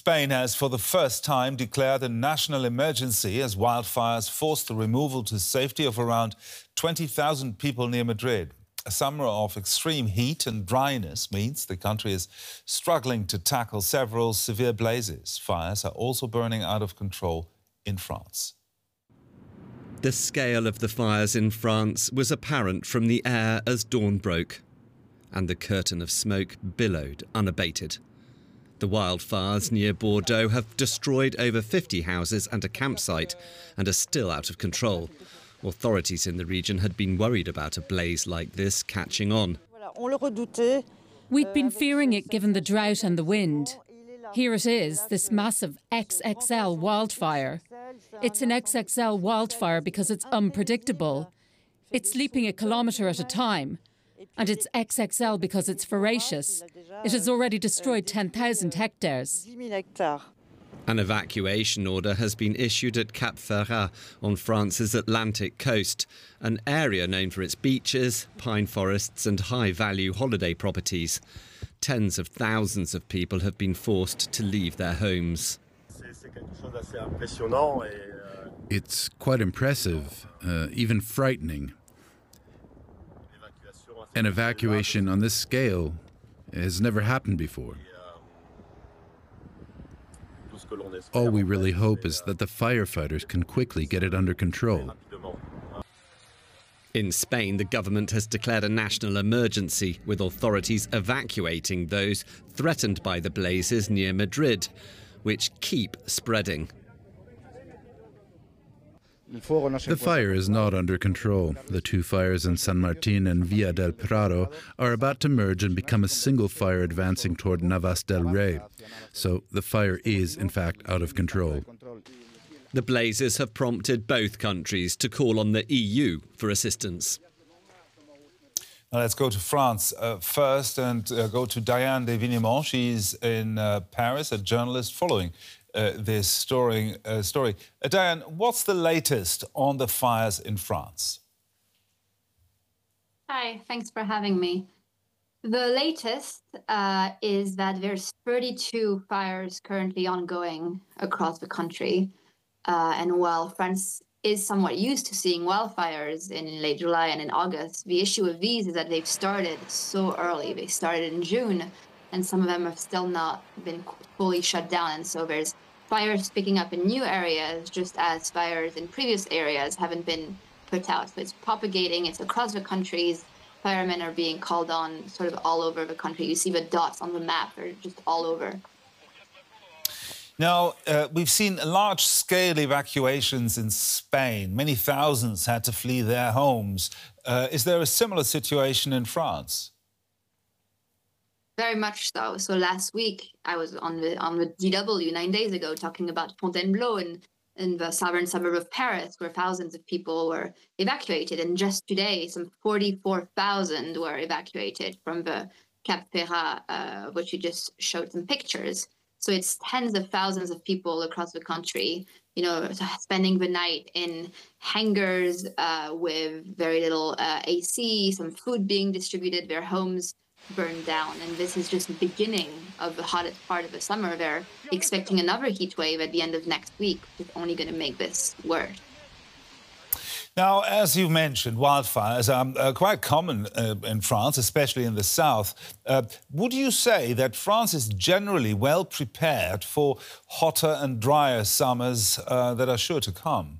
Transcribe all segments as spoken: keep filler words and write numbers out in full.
Spain has for the first time declared a national emergency as wildfires forced the removal to safety of around twenty thousand people near Madrid. A summer of extreme heat and dryness means the country is struggling to tackle several severe blazes. Fires are also burning out of control in France. The scale of the fires in France was apparent from the air as dawn broke, and the curtain of smoke billowed unabated. The wildfires near Bordeaux have destroyed over fifty houses and a campsite and are still out of control. Authorities in the region had been worried about a blaze like this catching on. We'd been fearing it given the drought and the wind. Here it is, this massive X X L wildfire. It's an X X L wildfire because it's unpredictable. It's leaping a kilometre at a time. And it's X X L because it's voracious. It has already destroyed ten thousand hectares. An evacuation order has been issued at Cap Ferrat on France's Atlantic coast, an area known for its beaches, pine forests and high-value holiday properties. Tens of thousands of people have been forced to leave their homes. It's quite impressive, uh, even frightening. An evacuation on this scale has never happened before. All we really hope is that the firefighters can quickly get it under control. In Spain, the government has declared a national emergency, with authorities evacuating those threatened by the blazes near Madrid, which keep spreading. The fire is not under control. The two fires in San Martin and Villa del Prado are about to merge and become a single fire advancing toward Navas del Rey. So the fire is, in fact, out of control. The blazes have prompted both countries to call on the E U for assistance. Now let's go to France uh, first and uh, go to Diane de Vignemont. She's in uh, Paris, a journalist following Uh, this story. Uh, story. Uh, Diane, what's the latest on the fires in France? Hi, thanks for having me. The latest uh, is that there's thirty-two fires currently ongoing across the country. Uh, and while France is somewhat used to seeing wildfires in late July and in August, the issue with these is that they've started so early. They started in June, and some of them have still not been fully shut down. And so there's fires picking up in new areas, just as fires in previous areas haven't been put out. So it's propagating, it's across the countries. Firemen are being called on sort of all over the country. You see the dots on the map, they're just all over. Now, uh, we've seen large-scale evacuations in Spain. Many thousands had to flee their homes. Uh, is there a similar situation in France? Very much so. So last week, I was on the on the D W nine days ago talking about Fontainebleau in, in the southern suburb of Paris, where thousands of people were evacuated. And just today, some forty-four thousand were evacuated from the Cap Ferrat, uh, which you just showed some pictures. So it's tens of thousands of people across the country, you know, spending the night in hangars uh, with very little uh, A C, some food being distributed, their homes burned down. And this is just the beginning of the hottest part of the summer. They're expecting another heat wave at the end of next week, which is only going to make this worse. Now, as you mentioned, wildfires are uh, quite common uh, in France, especially in the south. Uh, would you say that France is generally well prepared for hotter and drier summers uh, that are sure to come?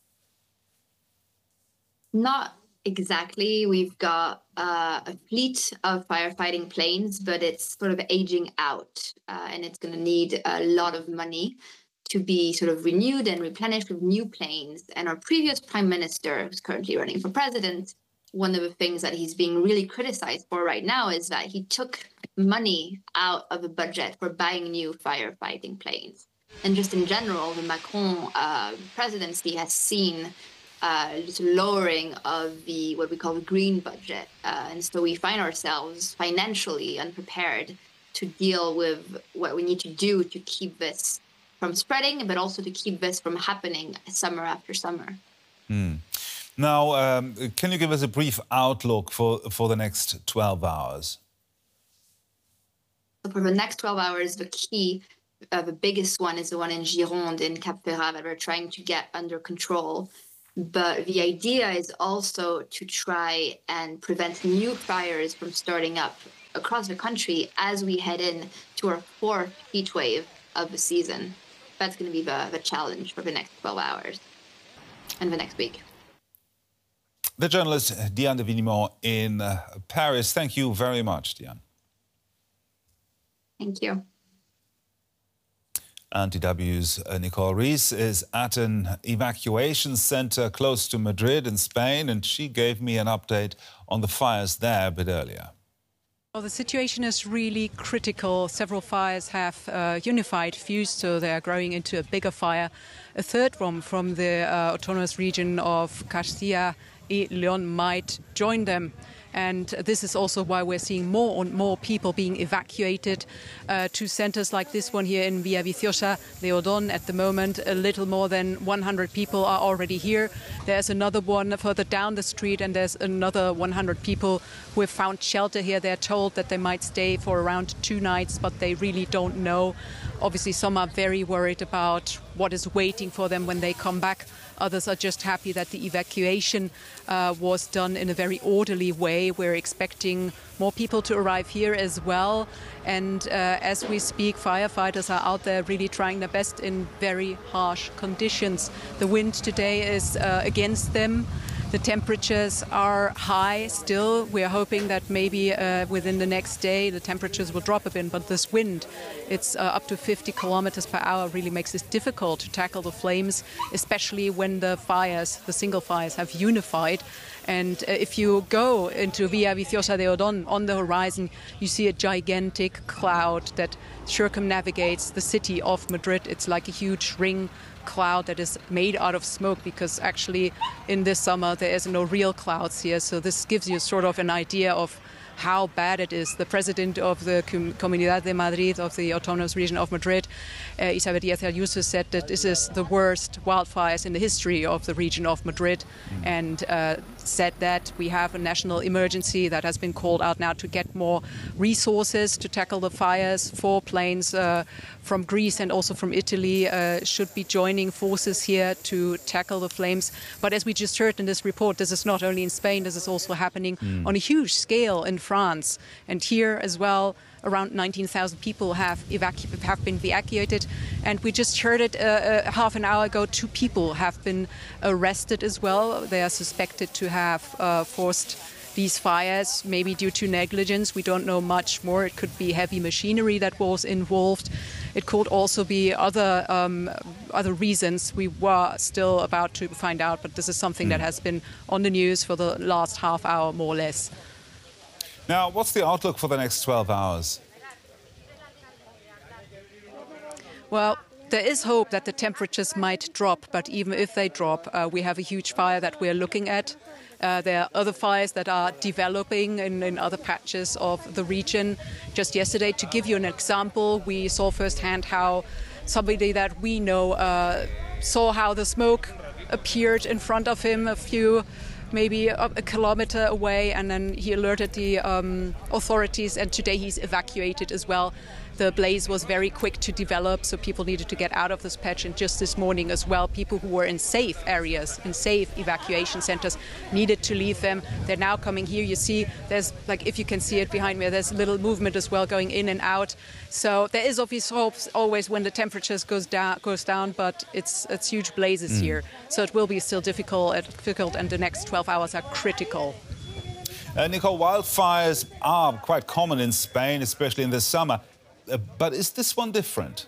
Not exactly. We've got uh, a fleet of firefighting planes, but it's sort of aging out, uh, and it's going to need a lot of money to be sort of renewed and replenished with new planes. And our previous prime minister, who's currently running for president, one of the things that he's being really criticized for right now is that he took money out of the budget for buying new firefighting planes. And just in general, the Macron uh, presidency has seen uh, just lowering of the what we call the green budget. Uh, and so we find ourselves financially unprepared to deal with what we need to do to keep this from spreading, but also to keep this from happening summer after summer. Mm. Now, um, can you give us a brief outlook for, for the next twelve hours? So for the next twelve hours, the key uh, the biggest one is the one in Gironde in Cap Ferrat that we're trying to get under control. But the idea is also to try and prevent new fires from starting up across the country as we head in to our fourth heat wave of the season. That's going to be the, the challenge for the next twelve hours and the next week. The journalist Diane de Vignemont in uh, Paris. Thank you very much, Diane. Thank you. And D W's uh, Nicole Rees is at an evacuation center close to Madrid in Spain, and she gave me an update on the fires there a bit earlier. Well, the situation is really critical. Several fires have uh, unified, fused, so they are growing into a bigger fire. A third one from the uh, autonomous region of Castilla y León might join them. And this is also why we're seeing more and more people being evacuated uh, to centres like this one here in Villaviciosa de Odón. At the moment, a little more than one hundred people are already here. There's another one further down the street, and there's another one hundred people who have found shelter here. They're told that they might stay for around two nights, but they really don't know. Obviously, some are very worried about what is waiting for them when they come back. Others are just happy that the evacuation uh, was done in a very orderly way. We're expecting more people to arrive here as well. And uh, as we speak, firefighters are out there really trying their best in very harsh conditions. The wind today is uh, against them. The temperatures are high still. We're hoping that maybe uh, within the next day the temperatures will drop a bit, but this wind, it's uh, up to fifty kilometers per hour, really makes it difficult to tackle the flames, especially when the fires, the single fires, have unified. And uh, if you go into Villaviciosa de Odón, on the horizon, you see a gigantic cloud that circumnavigates the city of Madrid. It's like a huge ring cloud that is made out of smoke, because actually in this summer there is no real clouds here. So this gives you sort of an idea of how bad it is. The president of the Comunidad de Madrid, of the autonomous region of Madrid, uh, Isabel Díaz Ayuso, said that this is the worst wildfires in the history of the region of Madrid, mm. and uh, said that we have a national emergency that has been called out now to get more resources to tackle the fires. Four planes uh, from Greece and also from Italy uh, should be joining forces here to tackle the flames. But as we just heard in this report, this is not only in Spain, this is also happening mm. on a huge scale in France. And here as well, around nineteen thousand people have, evacu- have been evacuated. And we just heard it uh, uh, half an hour ago, two people have been arrested as well. They are suspected to have uh, forced these fires, maybe due to negligence. We don't know much more. It could be heavy machinery that was involved. It could also be other um, other reasons. We were still about to find out, but this is something mm. that has been on the news for the last half hour, more or less. Now, what's the outlook for the next twelve hours? Well, there is hope that the temperatures might drop, but even if they drop, uh, we have a huge fire that we're looking at. Uh, there are other fires that are developing in, in other patches of the region. Just yesterday, to give you an example, we saw firsthand how somebody that we know uh, saw how the smoke appeared in front of him a few maybe a, a kilometer away, and then he alerted the um, authorities, and today he's evacuated as well. The blaze was very quick to develop, so people needed to get out of this patch. And just this morning as well, people who were in safe areas, in safe evacuation centers, needed to leave them. They're now coming here. You see, there's, like, if you can see it behind me, there's a little movement as well going in and out. So there is obvious hope always when the temperatures goes down, goes down, but it's it's huge blazes mm. here. So it will be still difficult, difficult, and the next twelve hours are critical. Uh, Nicole, wildfires are quite common in Spain, especially in the summer. Uh, but is this one different?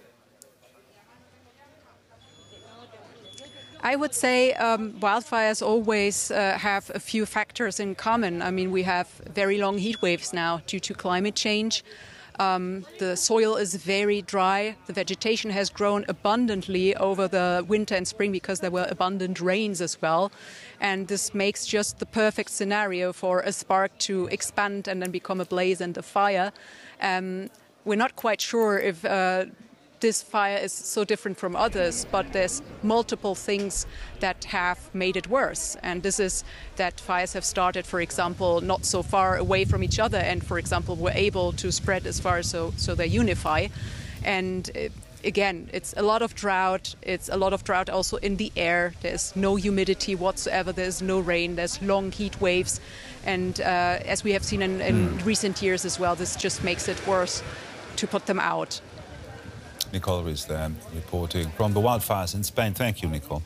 I would say um, wildfires always uh, have a few factors in common. I mean, we have very long heat waves now due to climate change. Um, the soil is very dry. The vegetation has grown abundantly over the winter and spring because there were abundant rains as well. And this makes just the perfect scenario for a spark to expand and then become a blaze and a fire. Um, we're not quite sure if uh, this fire is so different from others, but there's multiple things that have made it worse. And this is that fires have started, for example, not so far away from each other, and, for example, were able to spread as far so, so they unify. And again, it's a lot of drought. It's a lot of drought also in the air. There's no humidity whatsoever. There's no rain. There's long heat waves. And uh, as we have seen in, in mm. recent years as well, this just makes it worse to put them out. Nicole Rees there reporting from the wildfires in Spain. Thank you, Nicole.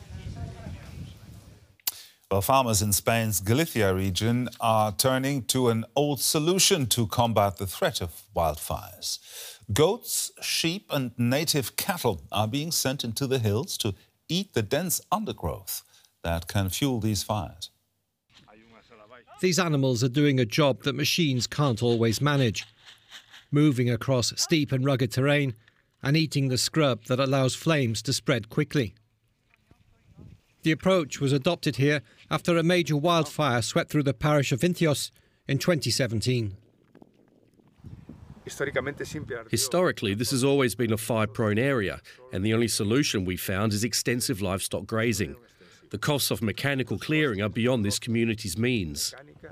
Well, farmers in Spain's Galicia region are turning to an old solution to combat the threat of wildfires. Goats, sheep and native cattle are being sent into the hills to eat the dense undergrowth that can fuel these fires. These animals are doing a job that machines can't always manage, moving across steep and rugged terrain and eating the scrub that allows flames to spread quickly. The approach was adopted here after a major wildfire swept through the parish of Vincios in twenty seventeen. Historically, this has always been a fire-prone area, and the only solution we found is extensive livestock grazing. The costs of mechanical clearing are beyond this community's means.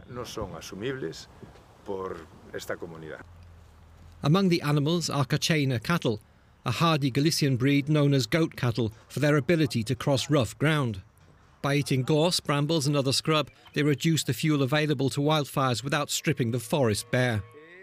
Among the animals are Cachena cattle, a hardy Galician breed known as goat cattle for their ability to cross rough ground. By eating gorse, brambles and other scrub, they reduce the fuel available to wildfires without stripping the forest bare.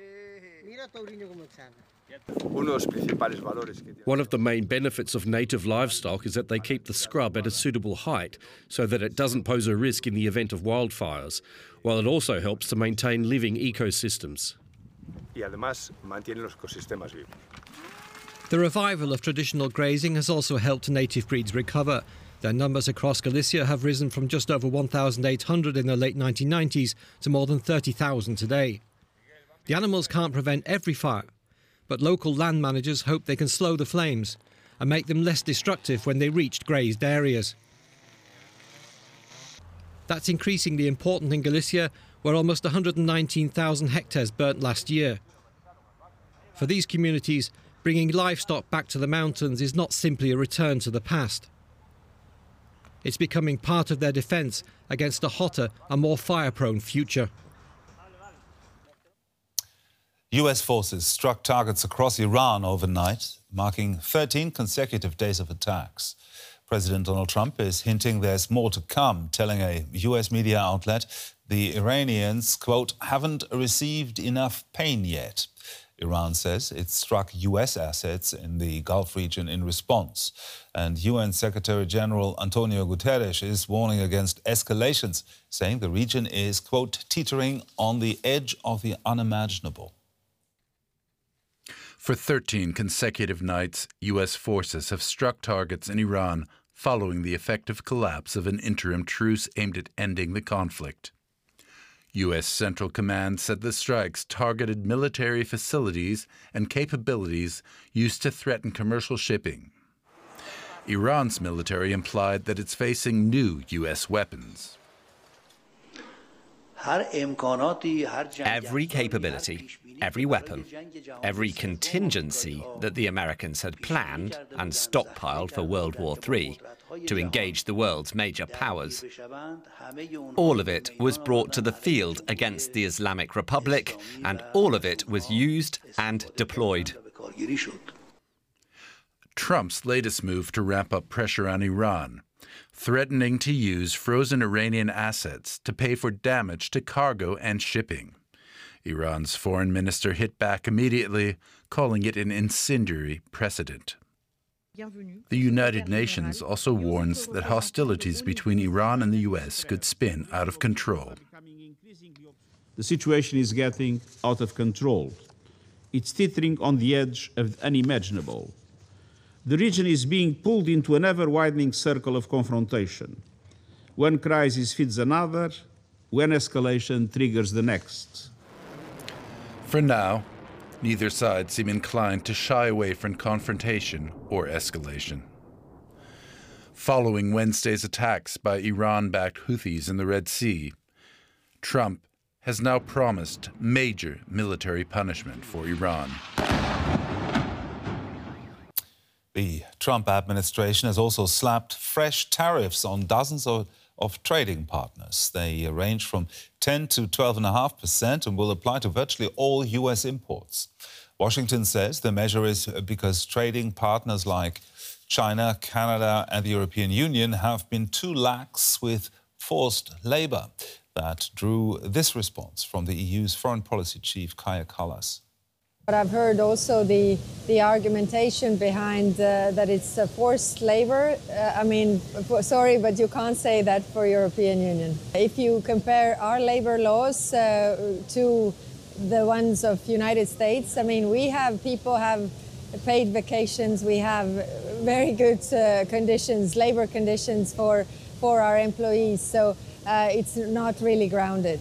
One of the main benefits of native livestock is that they keep the scrub at a suitable height so that it doesn't pose a risk in the event of wildfires, while it also helps to maintain living ecosystems. The revival of traditional grazing has also helped native breeds recover. Their numbers across Galicia have risen from just over one thousand eight hundred in the late nineteen nineties to more than thirty thousand today. The animals can't prevent every fire, but local land managers hope they can slow the flames and make them less destructive when they reach grazed areas. That's increasingly important in Galicia, where almost one hundred nineteen thousand hectares burnt last year. For these communities, bringing livestock back to the mountains is not simply a return to the past. It's becoming part of their defence against a hotter and more fire-prone future. U S forces struck targets across Iran overnight, marking thirteen consecutive days of attacks. President Donald Trump is hinting there's more to come, telling a U S media outlet the Iranians, quote, haven't received enough pain yet. Iran says it struck U S assets in the Gulf region in response. And U N Secretary General Antonio Guterres is warning against escalations, saying the region is, quote, teetering on the edge of the unimaginable. For thirteen consecutive nights, U S forces have struck targets in Iran following the effective collapse of an interim truce aimed at ending the conflict. U S Central Command said the strikes targeted military facilities and capabilities used to threaten commercial shipping. Iran's military implied that it's facing new U S weapons. Every capability, every weapon, every contingency that the Americans had planned and stockpiled for World War Three to engage the world's major powers. All of it was brought to the field against the Islamic Republic, and all of it was used and deployed. Trump's latest move to ramp up pressure on Iran, threatening to use frozen Iranian assets to pay for damage to cargo and shipping. Iran's foreign minister hit back immediately, calling it an incendiary precedent. The United Nations also warns that hostilities between Iran and the U S could spin out of control. The situation is getting out of control. It's teetering on the edge of the unimaginable. The region is being pulled into an ever-widening circle of confrontation. One crisis feeds another, one escalation triggers the next. For now, neither side seem inclined to shy away from confrontation or escalation. Following Wednesday's attacks by Iran-backed Houthis in the Red Sea, Trump has now promised major military punishment for Iran. The Trump administration has also slapped fresh tariffs on dozens of, of trading partners. They range from ten to twelve point five percent and will apply to virtually all U S imports. Washington says the measure is because trading partners like China, Canada and the European Union have been too lax with forced labour. That drew this response from the E U's foreign policy chief, Kaja Kallas. But I've heard also the, the argumentation behind uh, that it's uh, forced labor. Uh, I mean, for, sorry, but you can't say that for European Union. If you compare our labor laws uh, to the ones of United States, I mean, we have people have paid vacations, we have very good uh, conditions, labor conditions for, for our employees. So uh, it's not really grounded.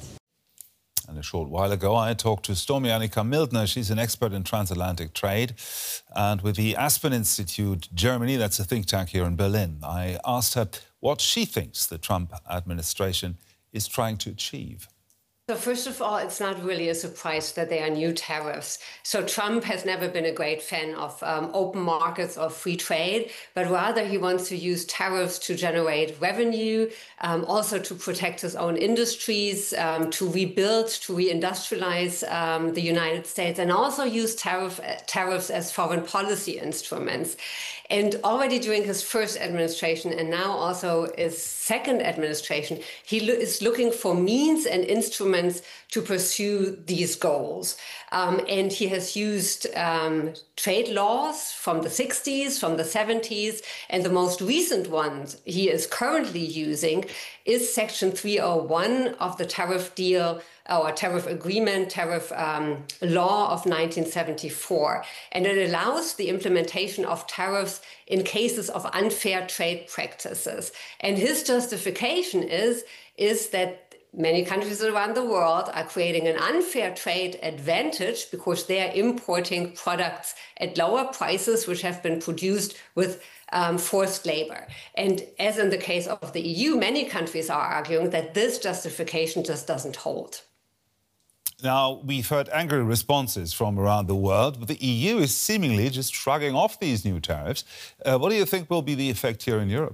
And a short while ago, I talked to Stormy Annika Mildner. She's an expert in transatlantic trade. And with the Aspen Institute Germany, that's a think tank here in Berlin, I asked her what she thinks the Trump administration is trying to achieve. So first of all, it's not really a surprise that there are new tariffs. So Trump has never been a great fan of um, open markets or free trade, but rather he wants to use tariffs to generate revenue, um, also to protect his own industries, um, to rebuild, to reindustrialize um, the United States, and also use tariff, tariffs as foreign policy instruments. And already during his first administration and now also his second administration, he lo- is looking for means and instruments to pursue these goals. Um, and he has used um, trade laws from the sixties, from the seventies, and the most recent one he is currently using is Section three oh one of the tariff deal or tariff agreement, tariff um, law of nineteen seventy-four. And it allows the implementation of tariffs in cases of unfair trade practices. And his justification is, is that many countries around the world are creating an unfair trade advantage because they are importing products at lower prices which have been produced with um, forced labor. And as in the case of the E U, many countries are arguing that this justification just doesn't hold. Now, we've heard angry responses from around the world, but the E U is seemingly just shrugging off these new tariffs. Uh, what do you think will be the effect here in Europe?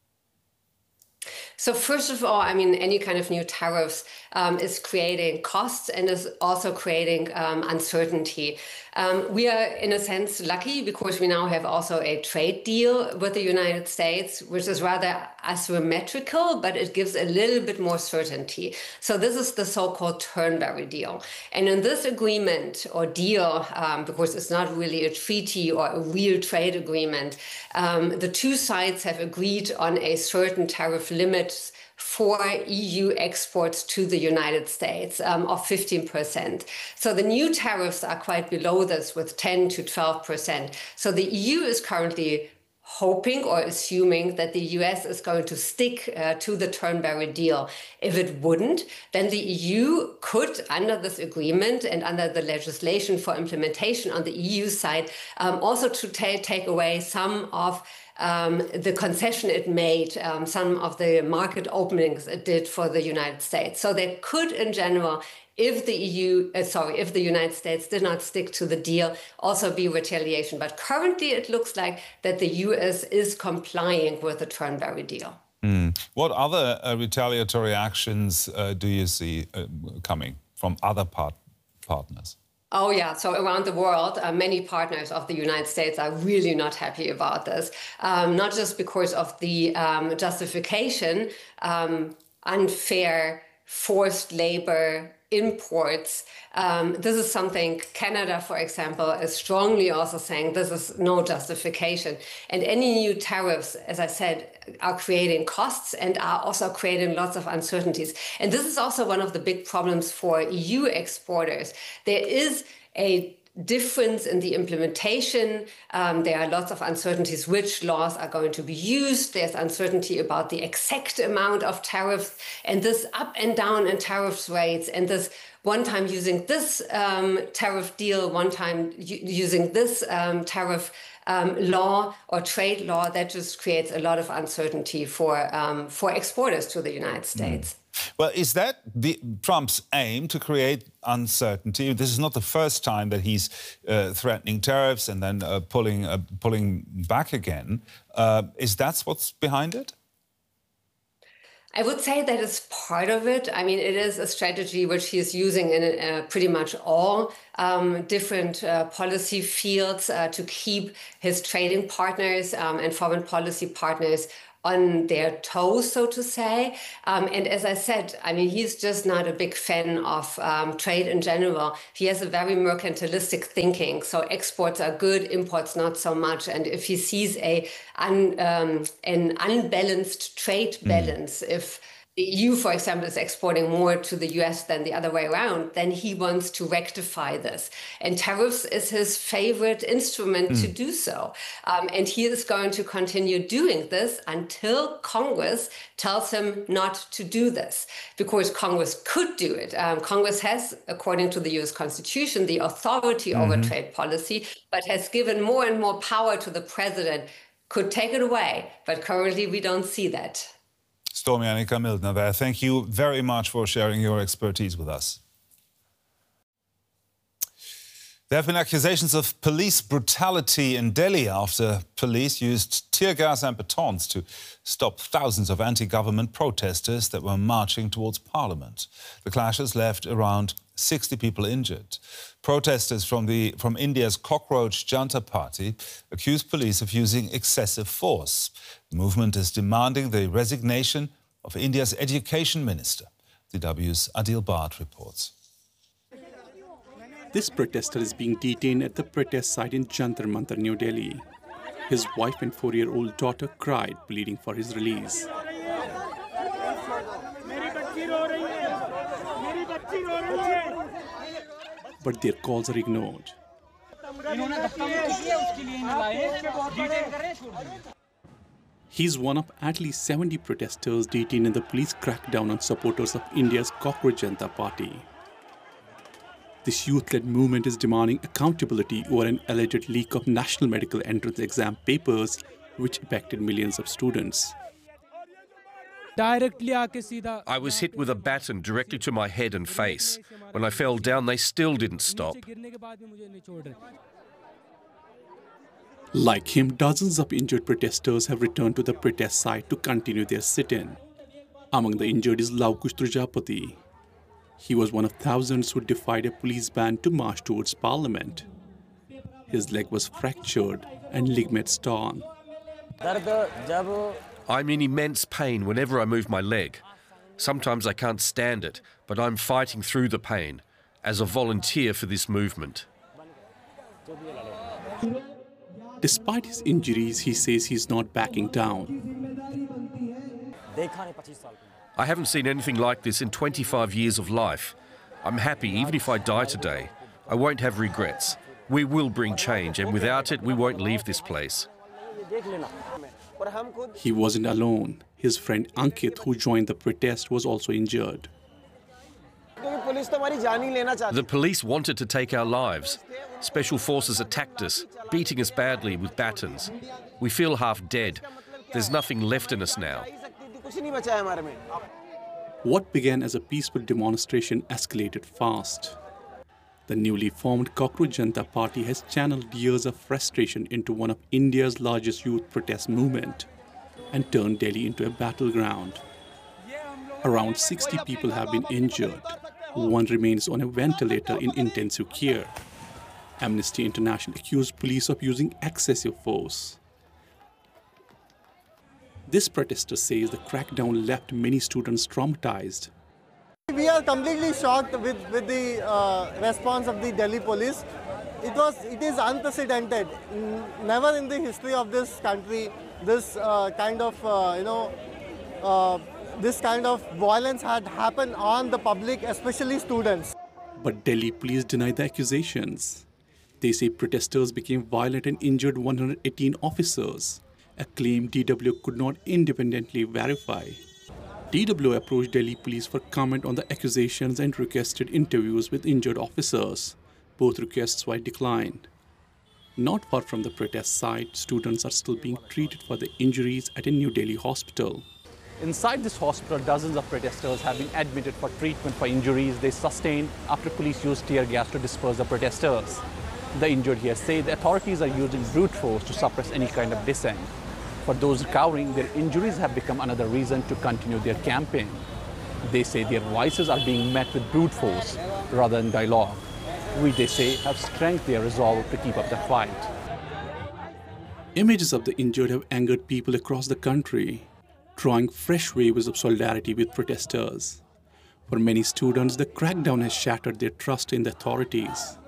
So first of all, I mean, any kind of new tariffs um, is creating costs and is also creating um, uncertainty. Um, we are, in a sense, lucky because we now have also a trade deal with the United States, which is rather asymmetrical, but it gives a little bit more certainty. So this is the so-called Turnberry deal. And in this agreement or deal, um, because it's not really a treaty or a real trade agreement, um, the two sides have agreed on a certain tariff limit for E U exports to the United States um, of fifteen percent. So the new tariffs are quite below this with ten to twelve percent. So the E U is currently hoping or assuming that the U S is going to stick uh, to the Turnberry deal. If it wouldn't, then the E U could, under this agreement and under the legislation for implementation on the E U side, um, also to ta- take away some of Um, the concession it made, um, some of the market openings it did for the United States. So there could, in general, if the E U, uh, sorry, if the United States did not stick to the deal, also be retaliation. But currently it looks like that the U S is complying with the Turnberry deal. Mm. What other uh, retaliatory actions uh, do you see uh, coming from other part- partners? Oh, yeah. So around the world, uh, many partners of the United States are really not happy about this, um, not just because of the um, justification, um, unfair forced labor imports. Um, this is something Canada, for example, is strongly also saying this is no justification. And any new tariffs, as I said, are creating costs and are also creating lots of uncertainties. And this is also one of the big problems for E U exporters. There is a difference in the implementation. Um, there are lots of uncertainties which laws are going to be used. There's uncertainty about the exact amount of tariffs and this up and down in tariff rates and this one time using this um, tariff deal, one time u- using this um, tariff um, law or trade law. That just creates a lot of uncertainty for, um, for exporters to the United States. Mm. Well, is that the, Trump's aim to create uncertainty? This is not the first time that he's uh, threatening tariffs and then uh, pulling uh, pulling back again. Uh, is that what's behind it? I would say that is part of it. I mean, it is a strategy which he is using in uh, pretty much all um, different uh, policy fields uh, to keep his trading partners um, and foreign policy partners on their toes, so to say. Um, and as I said, I mean, he's just not a big fan of um, trade in general. He has a very mercantilistic thinking. So exports are good, imports not so much. And if he sees a un, um, an unbalanced trade balance, mm. if the E U, for example, is exporting more to the U S than the other way around, then he wants to rectify this. And tariffs is his favorite instrument mm. to do so. Um, and he is going to continue doing this until Congress tells him not to do this, because Congress could do it. Um, Congress has, according to the U S Constitution, the authority mm-hmm. over trade policy, but has given more and more power to the president, could take it away. But currently we don't see that. Stormy Annika Mildner there. Thank you very much for sharing your expertise with us. There have been accusations of police brutality in Delhi after police used tear gas and batons to stop thousands of anti-government protesters that were marching towards Parliament. The clashes left around sixty people injured. Protesters from, the, from India's Cockroach Janta Party accused police of using excessive force. The movement is demanding the resignation of India's education minister. D W's Adil Bhatt reports. This protester is being detained at the protest site in Jantar Mantar, New Delhi. His wife and four-year-old daughter cried, pleading for his release. But their calls are ignored. He's one of at least seventy protesters detained in the police crackdown on supporters of India's Cockroach Janta Party. This youth-led movement is demanding accountability over an alleged leak of national medical entrance exam papers which impacted millions of students. I was hit with a baton directly to my head and face. When I fell down, they still didn't stop. Like him, dozens of injured protesters have returned to the protest site to continue their sit-in. Among the injured is Laukush Trujapati. He was one of thousands who defied a police ban to march towards Parliament. His leg was fractured and ligaments torn. I'm in immense pain whenever I move my leg. Sometimes I can't stand it, but I'm fighting through the pain as a volunteer for this movement. Despite his injuries, he says he's not backing down. I haven't seen anything like this in twenty-five years of life. I'm happy even if I die today. I won't have regrets. We will bring change, and without it, we won't leave this place. He wasn't alone. His friend Ankit, who joined the protest, was also injured. The police wanted to take our lives. Special forces attacked us, beating us badly with batons. We feel half dead. There's nothing left in us now. What began as a peaceful demonstration escalated fast. The newly formed Cockroach Janta Party has channeled years of frustration into one of India's largest youth protest movement and turned Delhi into a battleground. Around sixty people have been injured. One remains on a ventilator in intensive care. Amnesty International accused police of using excessive force. This protester says the crackdown left many students traumatized. We are completely shocked with, with the uh, response of the Delhi police. It was, it is unprecedented. Never in the history of this country, this uh, kind of, uh, you know, uh, this kind of violence had happened on the public, especially students. But Delhi police deny the accusations. They say protesters became violent and injured one hundred eighteen officers, a claim D W could not independently verify. D W approached Delhi police for comment on the accusations and requested interviews with injured officers. Both requests were declined. Not far from the protest site, students are still being treated for their injuries at a New Delhi hospital. Inside this hospital, dozens of protesters have been admitted for treatment for injuries they sustained after police used tear gas to disperse the protesters. The injured here say the authorities are using brute force to suppress any kind of dissent. For those recovering, their injuries have become another reason to continue their campaign. They say their voices are being met with brute force rather than dialogue, which they say have strengthened their resolve to keep up the fight. Images of the injured have angered people across the country, drawing fresh waves of solidarity with protesters. For many students, the crackdown has shattered their trust in the authorities.